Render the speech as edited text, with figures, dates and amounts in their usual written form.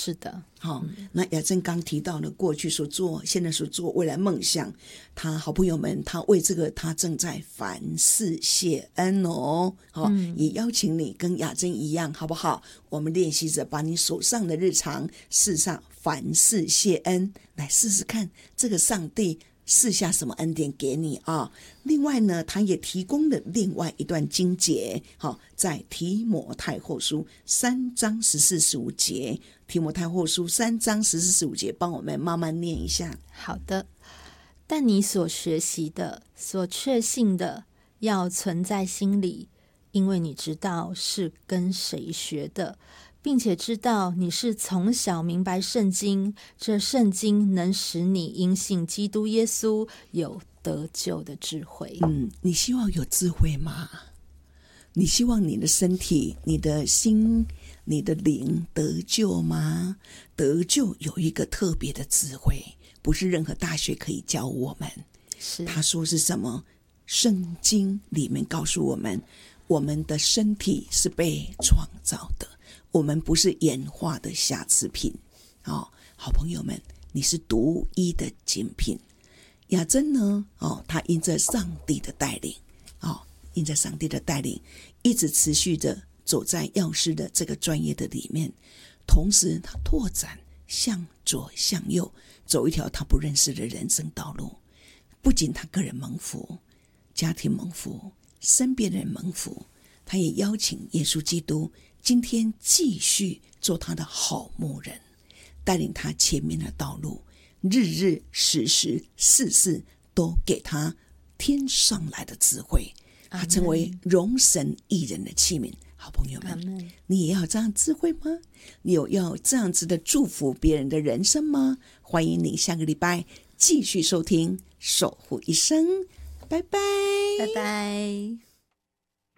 是的， 那雅珍刚提到了过去所做，现在所做，未来梦想，他好朋友们，他为这个他正在凡事谢恩哦。也邀请你跟雅珍一样，好不好？我们练习着把你手上的日常事上凡事谢恩，来试试看这个上帝赐下什么恩典给你啊？另外呢，他也提供了另外一段经节，在提摩太后书3章14、15节，提摩太后书3章14、15节，帮我们慢慢念一下。 好的。但你所学习的、所确信的，要存在心里，因为你知道是跟谁学的，并且知道你是从小明白圣经，这圣经能使你因信基督耶稣有得救的智慧。 你希望有智慧吗？你希望你的身体、你的心、你的灵得救吗？得救有一个特别的智慧，不是任何大学可以教我们。他说是什么？圣经里面告诉我们，我们的身体是被创造的，我们不是演化的瑕疵品。好朋友们，你是独一的精品。雅珍呢，她因着上帝的带领，一直持续的走在药师的这个专业的里面，同时她拓展向左向右，走一条她不认识的人生道路。不仅她个人蒙福，家庭蒙福，身边人蒙福，她也邀请耶稣基督今天继续做她的好牧人，带领她前面的道路，日日时时事事都给她天上来的智慧，她成为荣神益人的器皿。好朋友们，你也要这样智慧吗？你有要这样子的祝福别人的人生吗？欢迎你下个礼拜继续收听守护一生，拜拜， 拜拜。